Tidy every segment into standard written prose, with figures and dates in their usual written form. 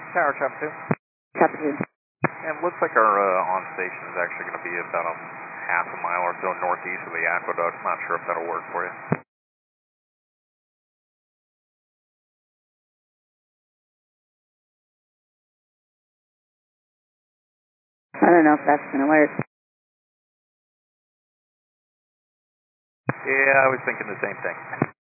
Tower, Chopper 2. Chopper 2. And it looks like our on station is actually going to be about a half a mile or so northeast of the aqueduct. Not sure if that'll work for you. I don't know if that's going to work. Yeah, I was thinking the same thing.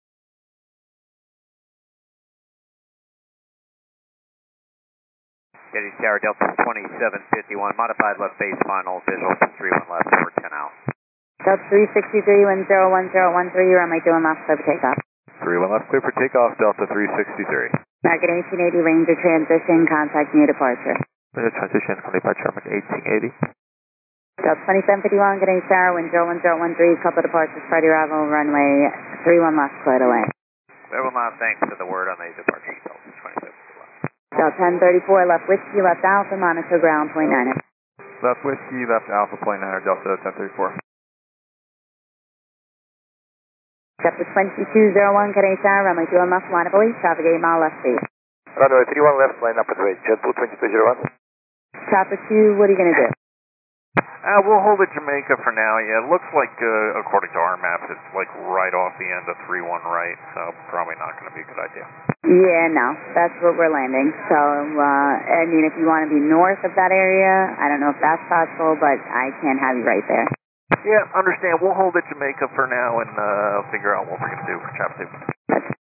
Getty Tower, Delta 2751, modified left base final, visual to 31 left, over 10 out. Delta 363, 101013, you're on my doing left, clear for takeoff. 31 left, clear for takeoff, Delta 363. American 1880, Ranger transition, contact new departure. Ranger transition, departure, American 1880. Delta 2751, Getty Tower, 101013, couple departures, Friday arrival, runway 31 left, cleared away. Everyone loud, thanks for the word on the departure, Delta 2751. Delta 1034, left whiskey, left alpha, monitor ground, point 9. Left whiskey, left alpha, point 9, Delta 1034. Delta 2201, Getty Tower, runway 21 left, line of belief, traffic 8 mile left base. Runway 31 left, line up and wait, JetBlue 2201. Chopper 2, what are you going to do? We'll hold at Jamaica for now. Yeah, it looks like, according to our maps, it's like right off the end of 31 right, so probably not going to be a good idea. Yeah, no, that's where we're landing. So, I mean, if you want to be north of that area, I don't know if that's possible, but I can't have you right there. Yeah, understand. We'll hold at Jamaica for now and figure out what we're going to do for Chapter 2.